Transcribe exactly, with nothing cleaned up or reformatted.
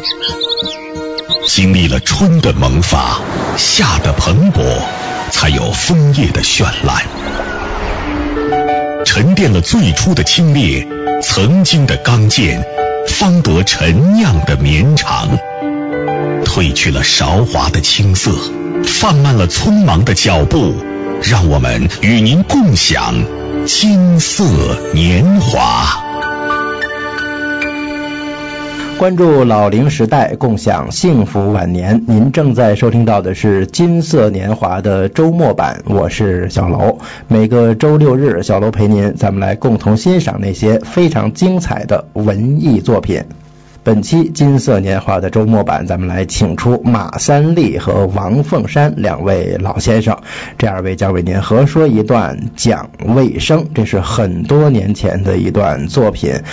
经历了春的萌发，夏的蓬勃，才有枫叶的绚烂。沉淀了最初的清冽，曾经的刚健，方得陈酿的绵长。褪去了韶华的青涩，放慢了匆忙的脚步，让我们与您共享金色年华。 关注老龄时代，共享幸福晚年。您正在收听到的是金色年华的周末版，我是小楼。每个周六日，小楼陪您，咱们来共同欣赏那些非常精彩的文艺作品。本期金色年华的周末版，咱们来请出马三立和王凤山两位老先生，这二位将为您合说一段讲卫生，这是很多年前的一段作品。